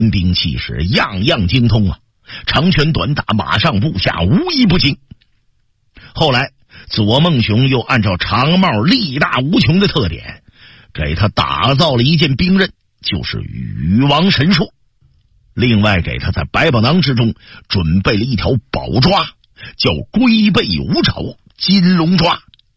兵器是样样精通啊，长拳短打、马上步下无一不精。后来左孟雄又按照常茂力大无穷的特点，给他打造了一件兵刃，就是禹王神槊。另外给他在百宝囊之中准备了一条宝抓，叫龟背五爪金龙抓。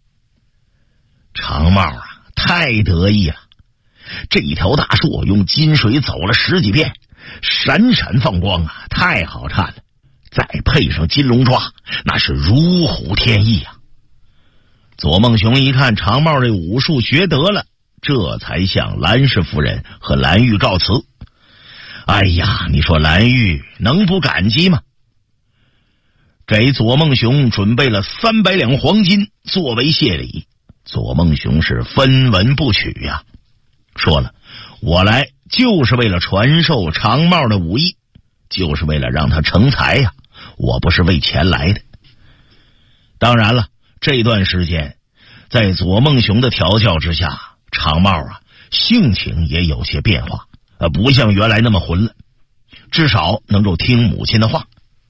常茂啊太得意了，这条大槊用金水走了10几遍，闪闪放光啊，太好看了。再配上金龙抓，那是如虎添翼啊。左孟雄一看常茂这武术学得了，这才向兰氏夫人和蓝玉告辞。哎呀，你说蓝玉能不感激吗？给左孟雄准备了300两黄金作为谢礼，左孟雄是分文不取呀，说了，我来就是为了传授常茂的武艺，就是为了让他成才呀，我不是为钱来的。当然了，这段时间在左孟雄的调教之下，常茂啊性情也有些变化，不像原来那么混了，至少能够听母亲的话。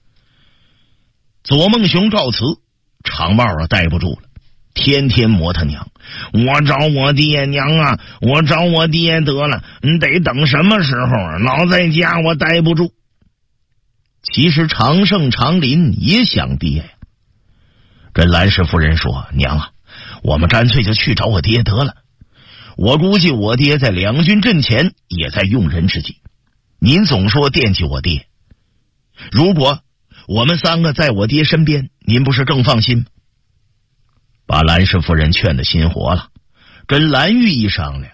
左孟雄告辞，常茂啊待不住了，天天磨他娘，我找我爹娘啊，我找我爹得了，你得等什么时候啊？老在家我待不住。其实常胜、常林也想爹呀。跟兰氏夫人说，娘啊，我们干脆就去找我爹得了。我估计我爹在两军阵前也在用人之际，您总说惦记我爹，如果我们3个在我爹身边，您不是更放心吗？把兰氏夫人劝得心活了，跟蓝玉一商量，